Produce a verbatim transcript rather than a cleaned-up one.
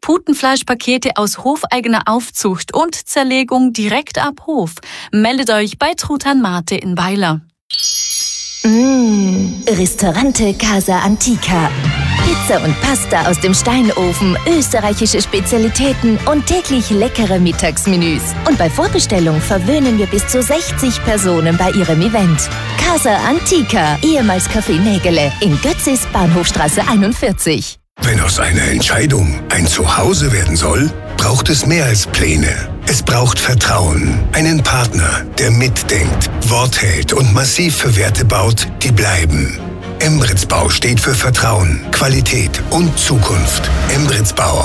Putenfleischpakete aus hofeigener Aufzucht und Zerlegung direkt ab Hof. Meldet euch bei Truthahn Mate in Weiler. Mmh, Ristorante Casa Antica. Pizza und Pasta aus dem Steinofen, österreichische Spezialitäten und täglich leckere Mittagsmenüs. Und bei Vorbestellung verwöhnen wir bis zu sechzig Personen bei ihrem Event. Casa Antica, ehemals Café Nägele, in Götzis, Bahnhofstraße einundvierzig. Wenn aus einer Entscheidung ein Zuhause werden soll, braucht es mehr als Pläne. Es braucht Vertrauen, einen Partner, der mitdenkt, Wort hält und massiv für Werte baut, die bleiben. Embrits Bau steht für Vertrauen, Qualität und Zukunft. Embrits Bau